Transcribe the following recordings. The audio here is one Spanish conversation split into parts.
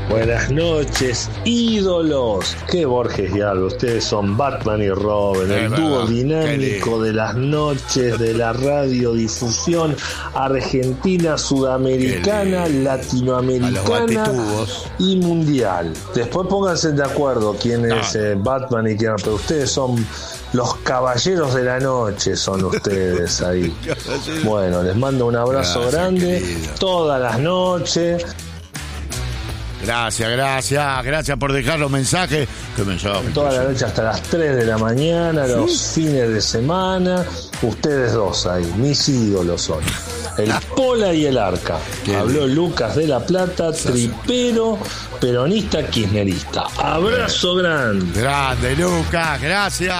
Buenas noches, ídolos. Qué Borges y Alba, ustedes son Batman y Robin, el dúo dinámico de las noches de la radiodifusión argentina, sudamericana, latinoamericana y mundial. Después pónganse de acuerdo quién es Batman y quién no, pero ustedes son los caballeros de la noche, son ustedes ahí. Bueno, les mando un abrazo grande, querido. Todas las noches. Gracias por dejar los mensajes. ¿Qué mensaje? Toda la noche hasta las 3 de la mañana, los fines de semana. Ustedes dos ahí, mis ídolos son. El Pola y el Arca. Habló Lucas de la Plata, tripero, peronista, kirchnerista. Abrazo grande. Grande, Lucas, gracias.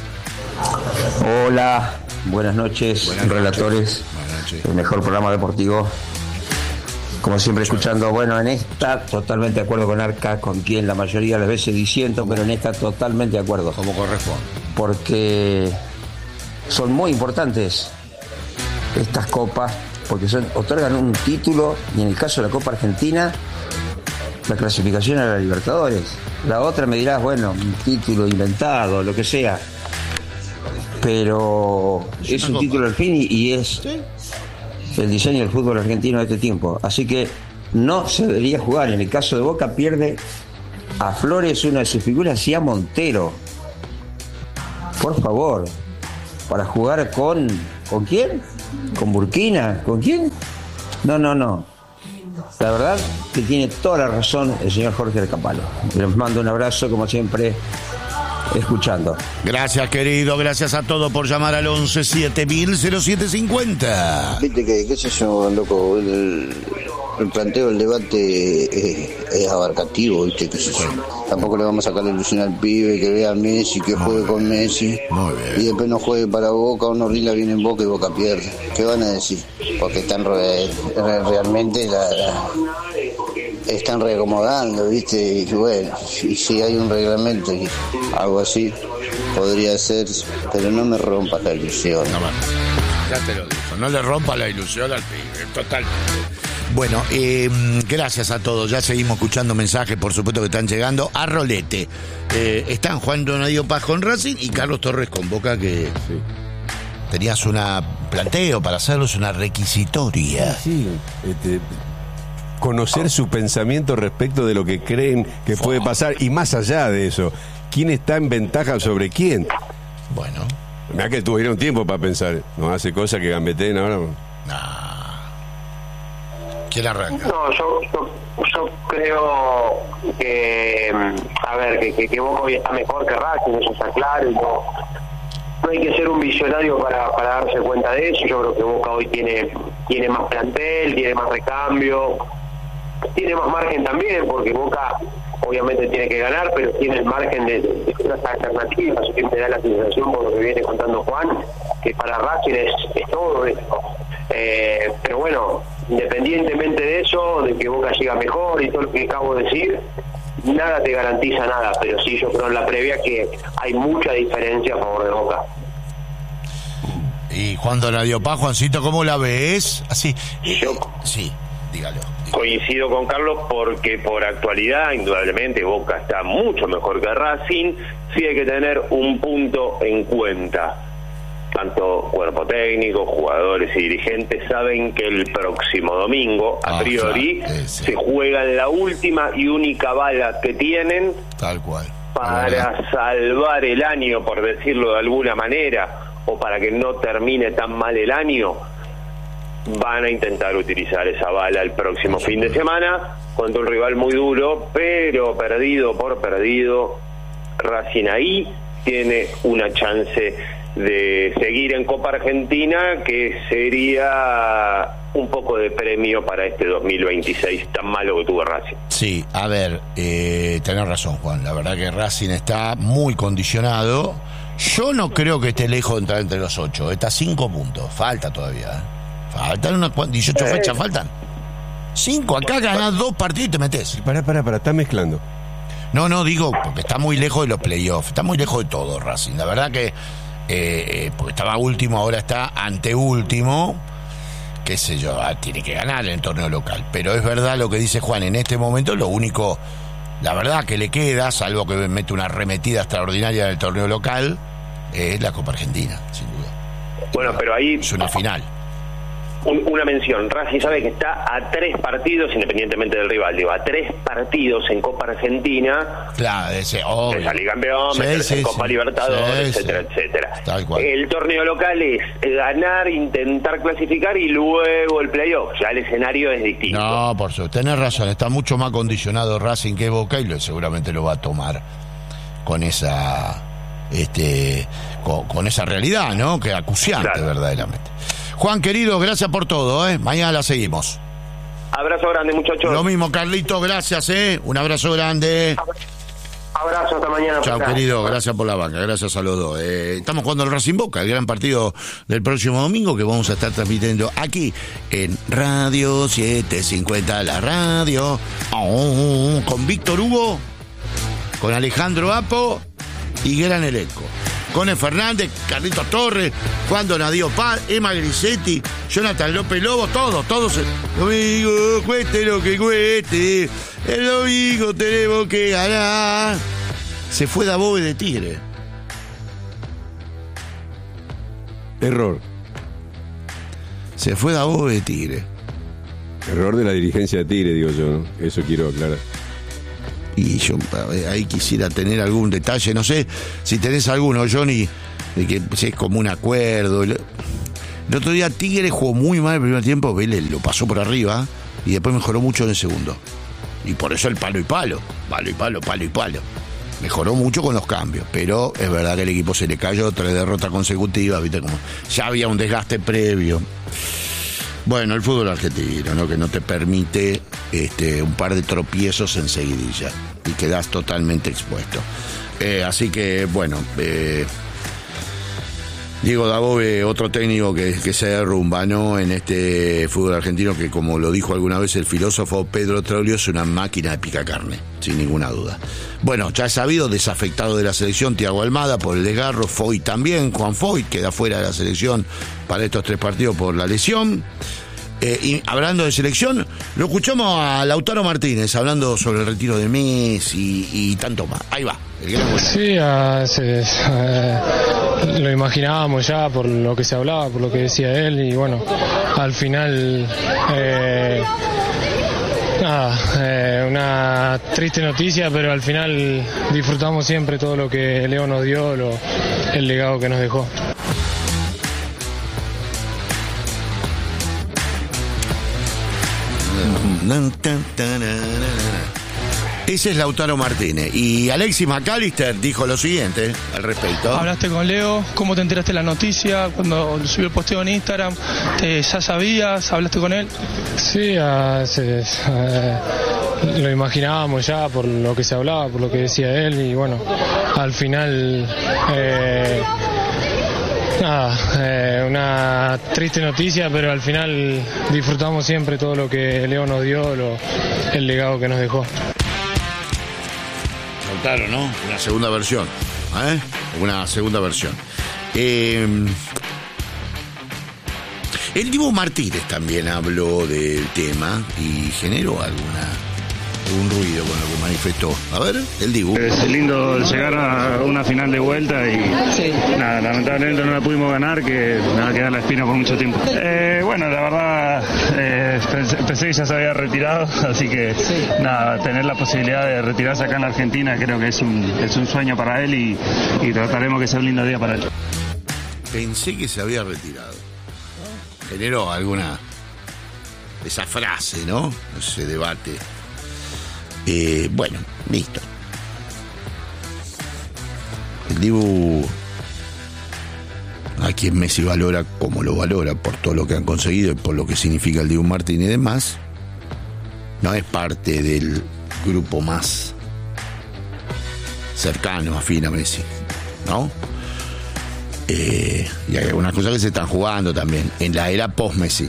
Hola, buenas noches, relatores. El mejor programa deportivo. Como siempre escuchando, bueno, en esta totalmente de acuerdo con Arca, con quien la mayoría de las veces disiento, pero en esta totalmente de acuerdo. Como corresponde. Porque son muy importantes estas copas, porque otorgan un título, y en el caso de la Copa Argentina, la clasificación a la Libertadores. La otra me dirás, bueno, un título inventado, lo que sea, pero es un título al fin y es... ¿Sí? El diseño del fútbol argentino de este tiempo. Así que no se debería jugar. En el caso de Boca pierde a Flores, una de sus figuras, y a Montero. Por favor, para jugar ¿con quién? ¿Con Burkina? ¿Con quién? No. La verdad que tiene toda la razón el señor Jorge Alcapalo. Les mando un abrazo, como siempre, escuchando. Gracias, querido, gracias a todos por llamar al 11-7000-0750. Viste que, qué sé yo, loco, el planteo, el debate es abarcativo, viste, qué sé yo. Tampoco le vamos a sacar la ilusión al pibe, que vea a Messi, que juegue con Messi, y después no juegue para Boca, uno rila bien en Boca y Boca pierde. ¿Qué van a decir? Porque están realmente están reacomodando, ¿viste? Y bueno, y si hay un reglamento y algo así, podría ser, pero no me rompas la ilusión. No, ya te lo dijo, no le rompa la ilusión al pibe, total. Bueno, gracias a todos, ya seguimos escuchando mensajes, por supuesto que están llegando. A Rolete, están Juan Donadio Paz con Racing y Carlos Torres con Boca, que tenías una planteo para hacerlos, una requisitoria. Sí, conocer su pensamiento respecto de lo que creen que puede pasar, y más allá de eso, ¿quién está en ventaja sobre quién? Bueno, mirá que tuvieron tiempo para pensar, no hace cosas que gambeteen ahora. ¿Quién arranca? No, yo creo que, a ver, que Boca hoy está mejor que Racing, eso está claro, y no hay que ser un visionario para darse cuenta de eso. Yo creo que Boca hoy tiene más plantel, tiene más recambio, tiene más margen también, porque Boca obviamente tiene que ganar, pero tiene el margen de otras alternativas. Siempre da la sensación, por lo que viene contando Juan, que para Racing es todo esto. Pero bueno, independientemente de eso, de que Boca llega mejor y todo lo que acabo de decir, nada te garantiza nada, pero sí, yo creo en la previa que hay mucha diferencia a favor de Boca. Y Juan Donadio Paz, Juancito, ¿cómo la ves? Así. Sí, dígalo. Coincido con Carlos porque por actualidad, indudablemente, Boca está mucho mejor que Racing. Sí hay que tener un punto en cuenta. Tanto cuerpo técnico, jugadores y dirigentes saben que el próximo domingo, a priori, se juegan la última y única bala que tienen, tal cual, para salvar el año, por decirlo de alguna manera, o para que no termine tan mal el año. Van a intentar utilizar esa bala el próximo fin de semana contra un rival muy duro, pero perdido por perdido, Racing ahí tiene una chance de seguir en Copa Argentina, que sería un poco de premio para este 2026 tan malo que tuvo Racing. Sí, a ver, tenés razón, Juan, la verdad que Racing está muy condicionado. Yo no creo que esté lejos de entrar entre los 8, está a 5 puntos, falta todavía, faltan unas 18 fechas, faltan 5, acá ganás 2 partidos y te metés. Pará, estás mezclando. No, digo, porque está muy lejos de los playoffs, está muy lejos de todo Racing, la verdad que porque estaba último, ahora está anteúltimo. qué sé yo, tiene que ganar en el torneo local. Pero es verdad lo que dice Juan, en este momento lo único, la verdad que le queda, salvo que mete una arremetida extraordinaria en el torneo local, es la Copa Argentina, sin duda. Bueno, pero ahí es una final. Una mención, Racing sabe que está a 3 partidos, independientemente del rival, digo, a 3 partidos en Copa Argentina, claro, de salir campeón, meterse en Copa Libertadores, etcétera, etcétera. Tal cual. El torneo local es ganar, intentar clasificar y luego el playoff, ya el escenario es distinto. No, por supuesto, tenés razón, está mucho más condicionado Racing que Boca y seguramente lo va a tomar con esa con esa realidad, ¿no? Que acuciante, claro, verdaderamente. Juan, querido, gracias por todo, ¿eh? Mañana la seguimos. Abrazo grande, muchachos. Lo mismo, Carlito, gracias, ¿eh? Un abrazo grande. Abrazo, hasta mañana. Chao, querido, gracias por la banca, gracias a los dos. Estamos jugando el Racing Boca, el gran partido del próximo domingo que vamos a estar transmitiendo aquí en Radio 750, la radio, con Víctor Hugo, con Alejandro Apo y gran elenco. Cone Fernández, Carlitos Torres, Juan Donadío Paz, Emma Grisetti, Jonathan López Lobo, todos. Domingo, cueste lo que cueste, el domingo tenemos que ganar. Se fue Dabove de Tigre. Error. Se fue Dabove de Tigre. Error de la dirigencia de Tigre, digo yo, ¿no? Eso quiero aclarar. Y yo ahí quisiera tener algún detalle, no sé si tenés alguno, Johnny, de que si es como un acuerdo. El otro día Tigre jugó muy mal el primer tiempo, Vélez lo pasó por arriba y después mejoró mucho en el segundo. Y por eso el palo y palo. Mejoró mucho con los cambios, pero es verdad que el equipo se le cayó 3 derrotas consecutivas, viste, como ya había un desgaste previo. Bueno, el fútbol argentino, ¿no? Que no te permite un par de tropiezos en seguidilla y quedas totalmente expuesto. Así que, bueno, Diego Dabove, otro técnico que se derrumba, ¿no? En este fútbol argentino que, como lo dijo alguna vez el filósofo Pedro Troglio, es una máquina de picacarne, sin ninguna duda. Bueno, ya es sabido, desafectado de la selección Thiago Almada por el desgarro, Foyt también, Juan Foyt queda fuera de la selección para estos 3 partidos por la lesión. Y hablando de selección, lo escuchamos a Lautaro Martínez hablando sobre el retiro de Messi y tanto más. Ahí va. Sí, lo imaginábamos ya por lo que se hablaba, por lo que decía él, y bueno, al final una triste noticia, pero al final disfrutamos siempre todo lo que Leo nos dio, el legado que nos dejó. Ese es Lautaro Martínez. Y Alexis McAllister dijo lo siguiente al respecto. Hablaste con Leo, ¿cómo te enteraste de la noticia? Cuando subió el posteo en Instagram, ¿ya sabías? ¿Hablaste con él? Sí, lo imaginábamos ya por lo que se hablaba, por lo que decía él, y bueno, al final una triste noticia, pero al final disfrutamos siempre todo lo que Leo nos dio, el legado que nos dejó. Lautaro, ¿no? Una segunda versión. Una segunda versión. El Dibu Martínez también habló del tema y generó un ruido con lo que manifestó. A ver, el Dibu. Es lindo llegar a una final de vuelta y nada, lamentablemente no la pudimos ganar, que me va a quedar la espina por mucho tiempo. Bueno, la verdad pensé que ya se había retirado, así que nada, tener la posibilidad de retirarse acá en la Argentina creo que es un sueño para él y trataremos que sea un lindo día para él. Pensé que se había retirado. Generó alguna esa frase, ¿no? Ese debate. Bueno, listo. El Dibu, a quien Messi valora como lo valora por todo lo que han conseguido y por lo que significa el Dibu Martínez y demás, no es parte del grupo más cercano, afín a Messi, ¿no? Y hay algunas cosas que se están jugando también en la era post-Messi.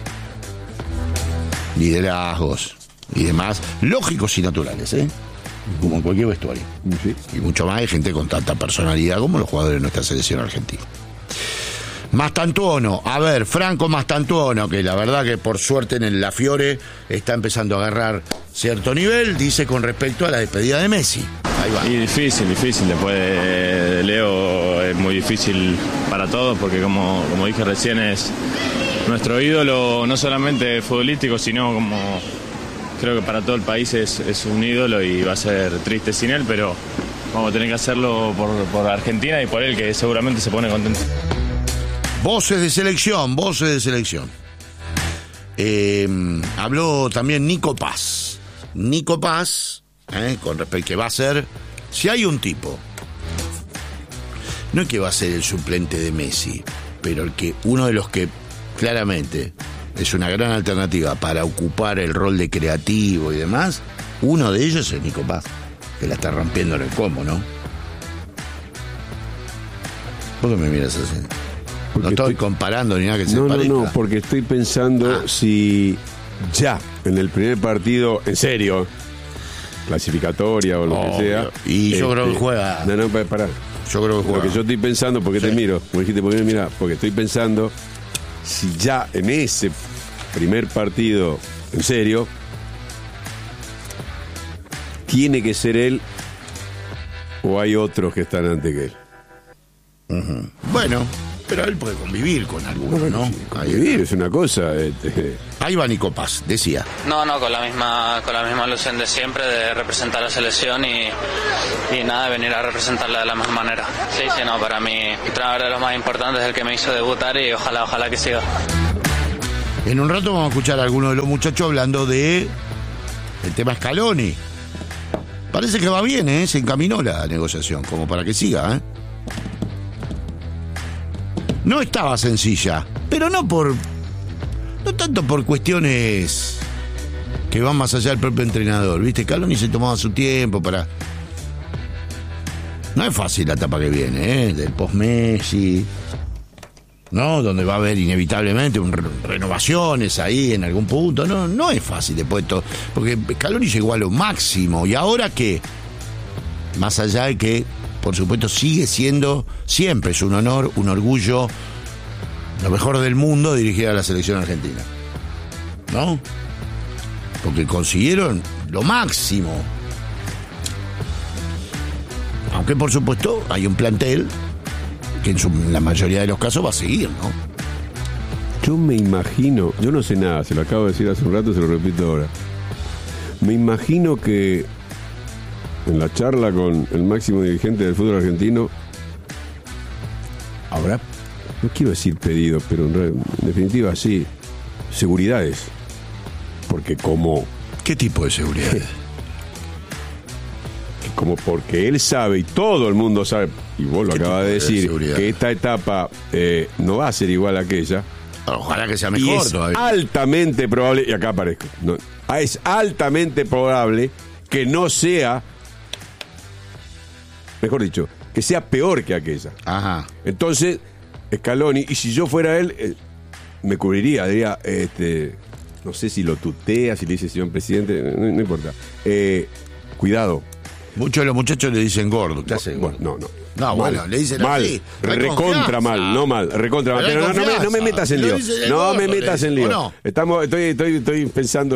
Liderazgos y demás, lógicos y naturales, como en cualquier vestuario. Sí. Y mucho más de gente con tanta personalidad como los jugadores de nuestra selección argentina. Mastantuono, a ver, Franco Mastantuono, que la verdad que por suerte en la Fiore está empezando a agarrar cierto nivel, dice con respecto a la despedida de Messi. Ahí va. Y difícil, después de Leo es muy difícil para todos, porque como dije recién, es nuestro ídolo, no solamente futbolístico, sino como creo que para todo el país es un ídolo, y va a ser triste sin él, pero vamos a tener que hacerlo por Argentina y por él, que seguramente se pone contento. Voces de selección. Habló también Nico Paz. Con respecto que va a ser, si hay un tipo, no es que va a ser el suplente de Messi, pero uno de los que claramente es una gran alternativa para ocupar el rol de creativo y demás, uno de ellos es Nico Paz, que la está rompiendo en el combo, ¿no? ¿Por qué me miras así? Porque no estoy comparando ni nada que se parezca. No, porque estoy pensando si ya en el primer partido, en serio, clasificatoria o lo que sea. Y yo creo que juega. No, pará. Yo creo que juega. Porque yo estoy pensando, porque te miro, como dijiste, porque mira, porque estoy pensando si ya en ese primer partido, en serio, tiene que ser él o hay otros que están antes que él. Uh-huh. Bueno, pero él puede convivir con alguno, ¿no? Convivir es una cosa. Ahí va Nico Paz, decía. No, con la misma ilusión de siempre, de representar a la selección y nada, de venir a representarla de la mejor manera. Sí, no, para mí, el entrenador de los más importantes es el que me hizo debutar y ojalá que siga. En un rato vamos a escuchar a algunos de los muchachos hablando de el tema Scaloni. Parece que va bien, se encaminó la negociación, como para que siga, No estaba sencilla, pero no tanto por cuestiones que van más allá del propio entrenador, ¿viste? Scaloni se tomaba su tiempo para... No es fácil la etapa que viene, del post-Messi, ¿no? Donde va a haber inevitablemente renovaciones ahí en algún punto. No es fácil después de todo, porque Scaloni llegó a lo máximo. ¿Y ahora qué? Más allá de que, por supuesto, sigue siendo, siempre es un honor, un orgullo, lo mejor del mundo dirigir a la selección argentina, ¿no? Porque consiguieron lo máximo. Aunque, por supuesto, hay un plantel que en la mayoría de los casos va a seguir, ¿no? Yo me imagino, yo no sé nada, se lo acabo de decir hace un rato, se lo repito ahora. Me imagino que en la charla con el máximo dirigente del fútbol argentino habrá, no quiero decir pedido, pero en definitiva sí, seguridades. Porque como... ¿Qué tipo de seguridades? Como porque él sabe y todo el mundo sabe, y vos lo acabas de decir, que esta etapa no va a ser igual a aquella. Ojalá que sea mejor. Y es todavía altamente probable, y acá aparezco, es altamente probable que no sea, mejor dicho, que sea peor que aquella. Ajá. Entonces, Scaloni, y si yo fuera él, me cubriría, diría, no sé si lo tutea, si le dice señor presidente, no importa. Cuidado. Muchos de los muchachos le dicen gordo. ¿Qué hace? Bueno, no. No, mal, bueno, le dicen mal, así. Recontra mal, no mal, recontra mal. Pero no me metas en lío. No me metas en lío. No. Estoy pensando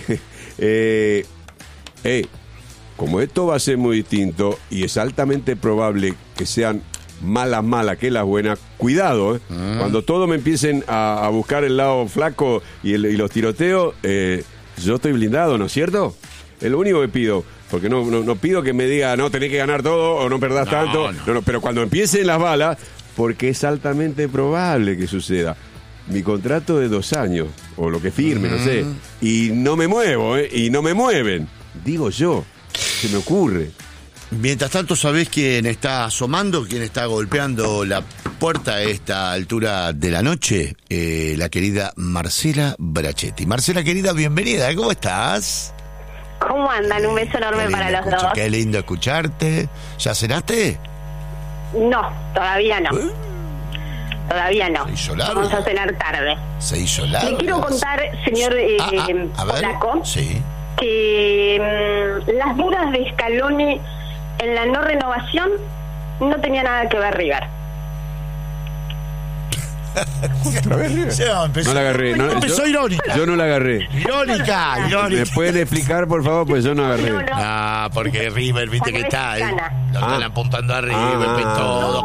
como esto va a ser muy distinto y es altamente probable que sean malas que las buenas, cuidado, Cuando todos me empiecen a buscar el lado flaco y los tiroteos, yo estoy blindado, ¿no es cierto? Es lo único que pido. Porque no pido que me diga, no, tenés que ganar todo o no perdás tanto. No, pero cuando empiecen las balas, porque es altamente probable que suceda. Mi contrato de 2 años, o lo que firme, no sé. Y no me muevo, y no me mueven. Digo yo, se me ocurre. Mientras tanto, ¿sabés quién está asomando? ¿Quién está golpeando la puerta a esta altura de la noche? La querida Marcela Brachetti. Marcela, querida, bienvenida. ¿Cómo estás? ¿Cómo andan? Un beso enorme para los dos. Qué lindo escucharte. ¿Ya cenaste? No, todavía no. Todavía no. ¿Se hizo largo? Vamos a cenar tarde. ¿Se hizo largo? Le quiero contar, señor Polaco, que las dudas de Scaloni en la no renovación no tenía nada que ver River. ¿Otra vez River? No la agarré. No, empezó irónica. Yo no la agarré. Irónica. ¿Me pueden explicar, por favor? Pues yo no agarré. No, porque River, viste que está ahí. Lo están apuntando a River, todo.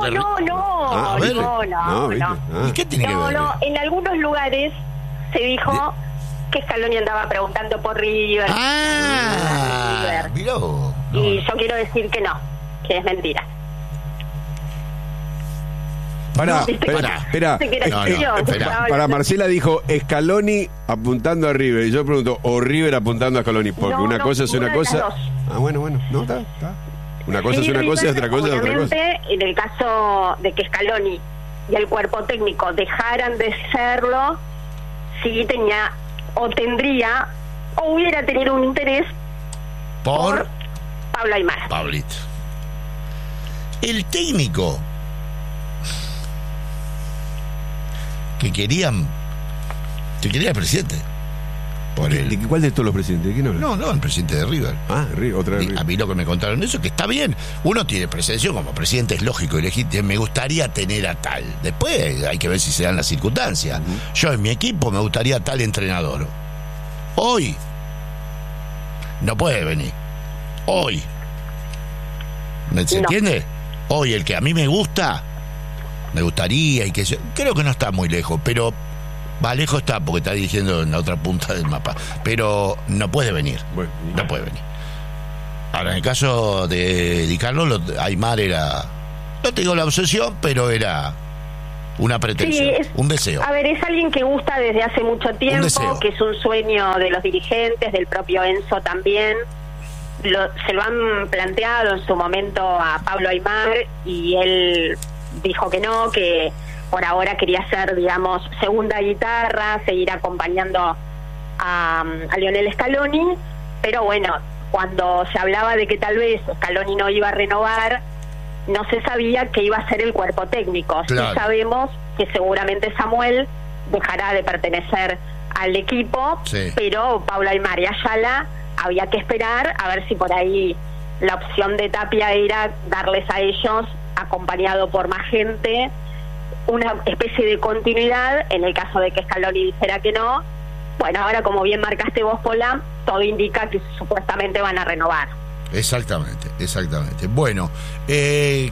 No. ¿Y qué tiene que ver? No, en algunos lugares se dijo que Scaloni andaba preguntando por River. Miró. Y yo quiero decir que no, que es mentira. Espera. Para Marcela dijo Scaloni apuntando a River. Y yo pregunto, o River apuntando a Scaloni. Porque una cosa es una cosa. Bueno. No, está. Una cosa es una cosa y otra cosa es otra cosa. En el caso de que Scaloni y el cuerpo técnico dejaran de serlo, sí tenía o tendría o hubiera tenido un interés por Pablo Aimar. Pablito. El técnico que quería el presidente. ¿Cuál de todos los presidentes? ¿De quién habla? No, el presidente de River. Otra vez. A mí lo que me contaron eso, que está bien. Uno tiene presencia como presidente, es lógico y legítimo. Me gustaría tener a tal. Después hay que ver si se dan las circunstancias. Yo en mi equipo me gustaría tal entrenador. Hoy no puede venir. Hoy. ¿Se entiende? Hoy el que a mí me gustaría y que creo que no está muy lejos, pero lejos está porque está dirigiendo en la otra punta del mapa, pero no puede venir. No puede venir. Ahora, en el caso de Di Carlo, Aimar era, no te digo la obsesión, pero era una pretensión, un deseo. A ver, es alguien que gusta desde hace mucho tiempo, que es un sueño de los dirigentes, del propio Enzo también. Se lo han planteado en su momento a Pablo Aimar y él dijo que no, que por ahora quería ser, digamos, segunda guitarra, seguir acompañando a Lionel Scaloni, pero bueno, cuando se hablaba de que tal vez Scaloni no iba a renovar, no se sabía que iba a ser el cuerpo técnico. Claro. Sí sabemos que seguramente Samuel dejará de pertenecer al equipo, pero Pablo Aimar y Ayala había que esperar a ver si por ahí la opción de Tapia era darles a ellos, acompañado por más gente, una especie de continuidad en el caso de que Scaloni dijera que no. Bueno, ahora como bien marcaste vos, Pola, todo indica que supuestamente van a renovar. Exactamente. Bueno, ¿qué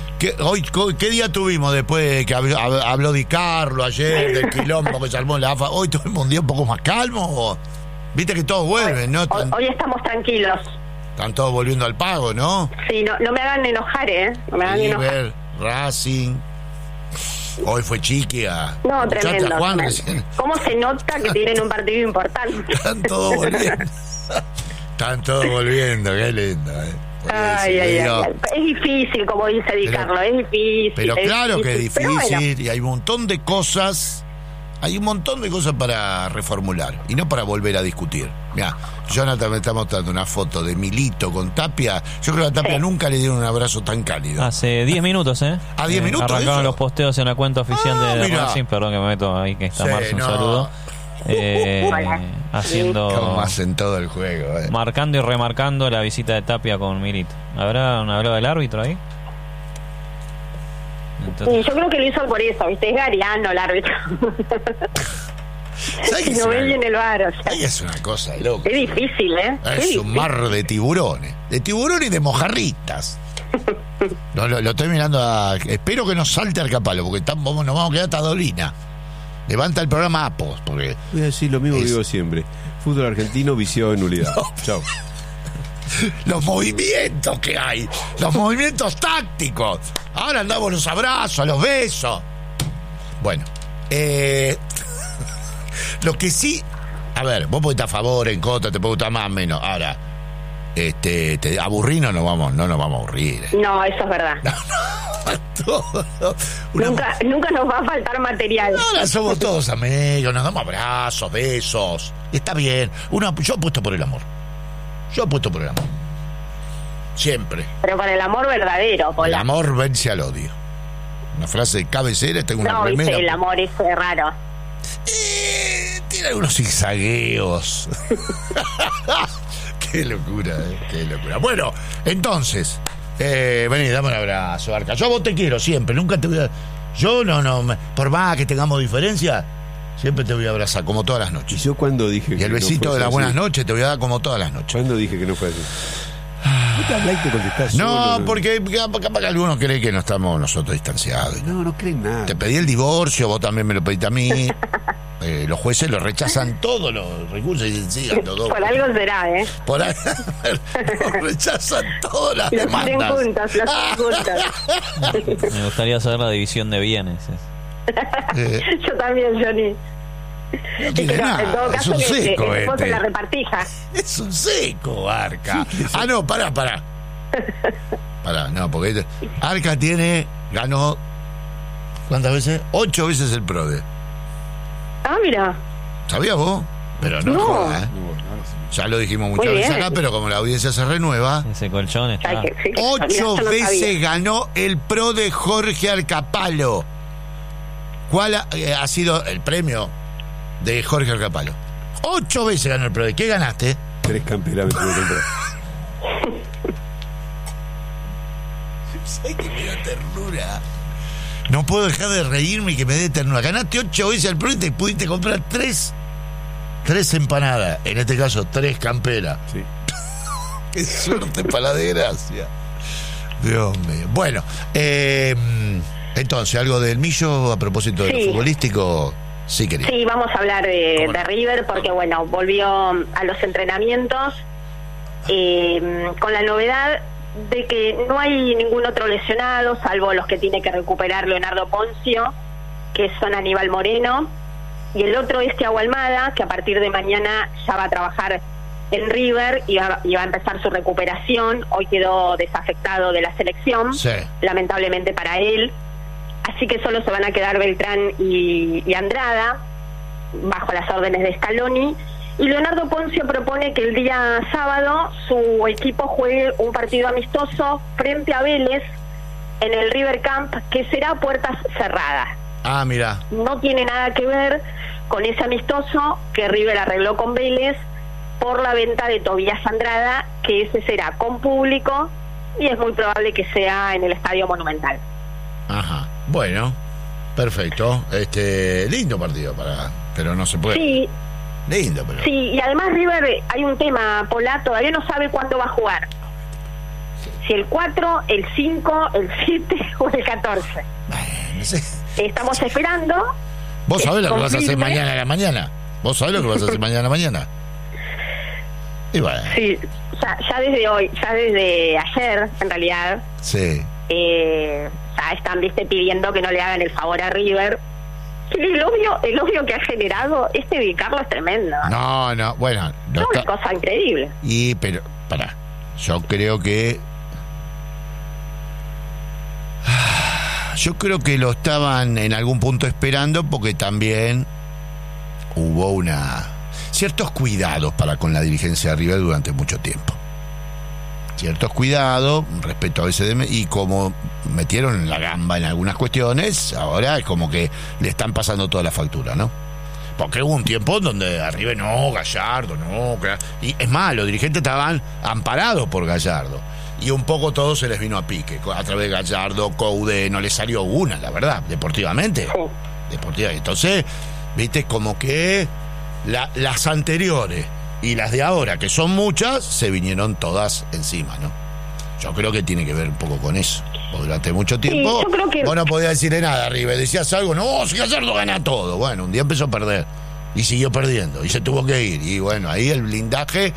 día tuvimos después de que habló Di Carlo ayer, del quilombo que se armó en la AFA? ¿Hoy tuvimos un día un poco más calmo? Viste que todos vuelven, ¿no? Hoy estamos tranquilos. Están todos volviendo al pago, ¿no? Sí, no me hagan enojar, No me hagan enojar. Racing. Hoy fue Chiqui a... No, tremendo. Juan, ¿Cómo se nota que tienen un partido importante? Están todos volviendo. Qué lindo, Ay. Es difícil, como dice Di Carlo, es difícil. Pero claro que es difícil, bueno. Y hay un montón de cosas... para reformular y no para volver a discutir. Mira, Jonathan me está mostrando una foto de Milito con Tapia. Yo creo que a Tapia nunca le dieron un abrazo tan cálido. Hace 10 minutos, ¿10 minutos? Arrancaron los posteos en la cuenta oficial de Racing. Perdón que me meto ahí, que está Marce, un saludo. Haciendo... Como hacen todo el juego. Marcando y remarcando la visita de Tapia con Milito. ¿Habrá hablado del árbitro ahí? Entonces... Yo creo que lo hizo por eso, ¿viste? Es Gariano el árbitro. Si no ve bien el VAR, o sea, es una cosa de loco. Es difícil, Es un mar de tiburones. De tiburones y de mojarritas. Lo estoy mirando espero que no salte Arcapalo, porque nos vamos a quedar hasta Dolina. Levanta el programa Apos, porque... Voy a decir lo mismo que digo siempre. Fútbol argentino viciado en nulidad. Chao. Los movimientos que hay, los movimientos tácticos. Ahora andamos los abrazos, los besos. Bueno, lo que sí, a ver, vos podés estar a favor, en contra, te puede gustar más o menos. Ahora, te aburrir no nos vamos a aburrir. No, eso es verdad. Nunca nos va a faltar material. Ahora somos todos amigos, nos damos abrazos, besos. Está bien. Yo apuesto por el amor. Siempre. Pero con el amor verdadero, Pola. El amor vence al odio. Una frase de cabecera, tengo una remera. No, el amor es raro. Tiene algunos zigzagueos. Qué locura, qué locura. Bueno, entonces, vení, dame un abrazo, Arca. Yo a vos te quiero siempre, nunca te voy a... Yo por más que tengamos diferencias, siempre te voy a abrazar, como todas las noches. ¿Y yo cuando dije y el besito de las buenas noches te voy a dar como todas las noches? ¿Cuándo dije que no fue así? No, porque capaz que algunos creen que no estamos nosotros distanciados. No creen nada. Te pedí el divorcio, vos también me lo pediste a mí. Los jueces lo rechazan todos los recursos y dicen, sigan los dos. Por algo será, Por algo rechazan todas las demandas. Los juntas. Me gustaría saber la división de bienes. Yo también, Johnny. No tiene nada, en todo caso, es un seco en la repartija. Es un seco, Arca. No, pará. Pará, no, porque Arca ganó, ¿cuántas veces? 8 veces el PRODE. Ah, mira. ¿Sabías vos? Pero no. Jodas, ya lo dijimos muchas veces acá, pero como la audiencia se renueva, ese colchón está. 8 veces ganó el PRODE Jorge Alcapalo. ¿Cuál ha sido el premio de Jorge Alcapalo? 8 veces ganó el PRODE. ¿Qué ganaste? 3 campeones me tuve que comprar. ¿Sabes que me da ternura? No puedo dejar de reírme y que me dé ternura. Ganaste 8 veces al PRODE y te pudiste comprar 3 empanadas. En este caso, 3 camperas. Sí. Qué suerte para la desgracia. Dios mío. Bueno, entonces, algo del Millo a propósito de lo futbolístico. Sí, querido. Sí, vamos a hablar de River porque, volvió a los entrenamientos con la novedad de que no hay ningún otro lesionado, salvo los que tiene que recuperar Leonardo Poncio, que son Aníbal Moreno, y el otro es Thiago Almada, que a partir de mañana ya va a trabajar en River y va a empezar su recuperación. Hoy quedó desafectado de la selección, lamentablemente para él. Así que solo se van a quedar Beltrán y Andrada, bajo las órdenes de Scaloni. Y Leonardo Poncio propone que el día sábado su equipo juegue un partido amistoso frente a Vélez en el River Camp, que será a puertas cerradas. Ah, mira. No tiene nada que ver con ese amistoso que River arregló con Vélez por la venta de Tobías Andrada, que ese será con público y es muy probable que sea en el Estadio Monumental. Ajá. Bueno, perfecto. Lindo partido pero no se puede. Sí. Lindo, pero. Sí, y además River, hay un tema, Pola, todavía no sabe cuándo va a jugar. Si el 4, el 5, el 7 o el 14. No sé. Estamos esperando. ¿Vos sabés lo que vas a hacer mañana a la mañana? ¿Vos sabés lo que vas a hacer mañana a la mañana? Y bueno. Sí, ya desde hoy, ya desde ayer, en realidad. Sí. Ya están, pidiendo que no le hagan el favor a River. El odio que ha generado de Carlos es tremendo. No, bueno. Es una cosa increíble. Pero, pará, yo creo que lo estaban en algún punto esperando, porque también hubo ciertos cuidados con la dirigencia de River durante mucho tiempo. Ciertos cuidados, respeto a veces y como metieron la gamba en algunas cuestiones, ahora es como que le están pasando toda la factura, ¿no? Porque hubo un tiempo donde arriba Gallardo, y es más, los dirigentes estaban amparados por Gallardo, y un poco todo se les vino a pique, a través de Gallardo, Coude, no le salió una, la verdad, deportivamente. Entonces, como que las anteriores y las de ahora, que son muchas, se vinieron todas encima, ¿no? Yo creo que tiene que ver un poco con eso. Porque durante mucho tiempo vos no podías decirle nada arriba. Decías algo, si Gallardo gana todo. Bueno, un día empezó a perder y siguió perdiendo y se tuvo que ir. Y bueno, ahí el blindaje,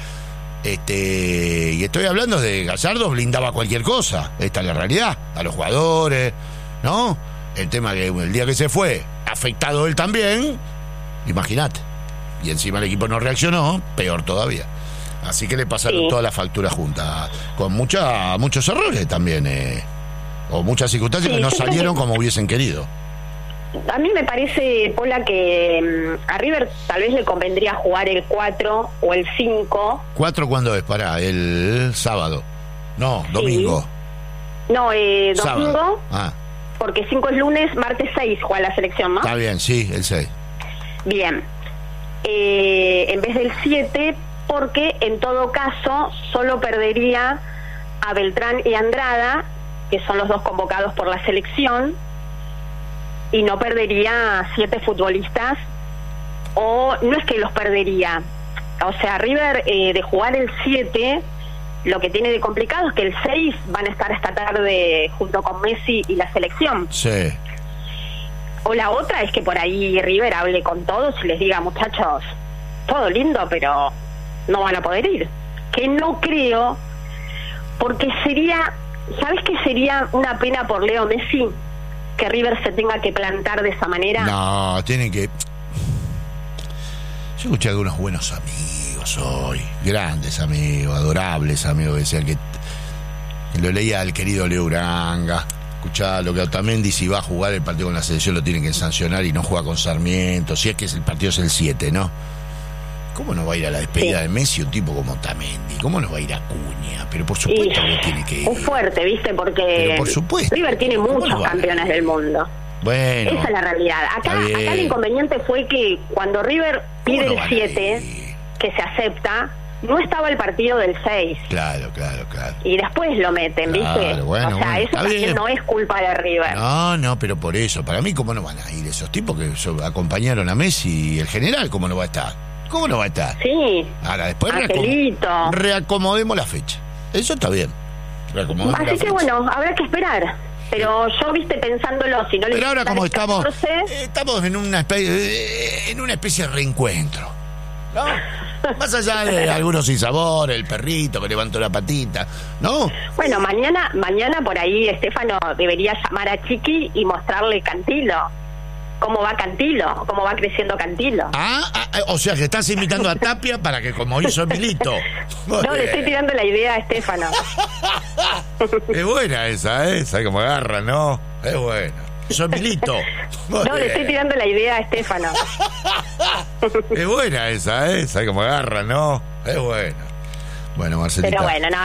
y estoy hablando de Gallardo, blindaba cualquier cosa. Esta es la realidad. A los jugadores, ¿no? El tema que el día que se fue, afectado él también, imagínate. Y encima el equipo no reaccionó, peor todavía. Así que le pasaron toda la factura junta, con muchos errores también, o muchas circunstancias que no salieron como hubiesen querido. A mí me parece, Pola, que a River tal vez le convendría jugar el 4 o el 5. ¿4 cuándo es? El sábado. No, domingo. No, domingo. Sábado. Porque 5 es lunes, martes 6 juega la selección, ¿no? Está bien, sí, el 6. Bien. En vez del 7, porque en todo caso solo perdería a Beltrán y Andrada, que son los dos convocados por la selección, y no perdería 7 futbolistas, o no es que los perdería, o sea, River de jugar el 7, lo que tiene de complicado es que el 6 van a estar esta tarde junto con Messi y la selección. Sí. O la otra es que por ahí River hable con todos y les diga, muchachos, todo lindo, pero no van a poder ir. Que no creo, porque sería, ¿sabes qué sería una pena por Leo Messi? Que River se tenga que plantar de esa manera. No, tienen que... Yo escuché a algunos buenos amigos hoy, grandes amigos, adorables amigos, que decían que lo leía al querido Leo Uranga. Escuchá, lo que Otamendi, si va a jugar el partido con la selección, lo tienen que sancionar y no juega con Sarmiento, si es que el partido es el 7, ¿no? ¿Cómo no va a ir a la despedida de Messi un tipo como Otamendi? ¿Cómo no va a ir a Acuña? Pero por supuesto que tiene que ir. Es fuerte, ¿viste? Porque por supuesto. River tiene muchos campeones del mundo. Bueno. Esa es la realidad. Acá el inconveniente fue que cuando River pide el 7, que se acepta, no estaba el partido del 6. Claro. Y después lo meten, ¿viste? Bueno, o sea, eso también no es culpa de River. No, pero por eso. Para mí, ¿cómo no van a ir esos tipos que acompañaron a Messi y el general? ¿Cómo no va a estar? ¿Cómo no va a estar? Sí. Ahora, después reacomodemos la fecha. Eso está bien. Así que bueno, habrá que esperar. Pero yo, viste, pensándolo, si no le... Pero ahora como estamos en una especie de reencuentro, ¿no? Más allá de algunos sinsabores, el perrito que levantó la patita, ¿no? Bueno, mañana por ahí Estefano debería llamar a Chiqui y mostrarle Cantilo. ¿Cómo va Cantilo? ¿Cómo va creciendo Cantilo? O sea que estás imitando a Tapia para que como hizo Milito. No, le estoy tirando la idea a Estefano. Es buena esa, ¿eh? ¿Sabes cómo agarra, no? Es buena. Soy Milito. Le estoy tirando la idea a Estefano. Es buena esa, ¿eh? ¿Sabes cómo agarra, no? Es buena. Bueno, Marcelita. Pero bueno, no.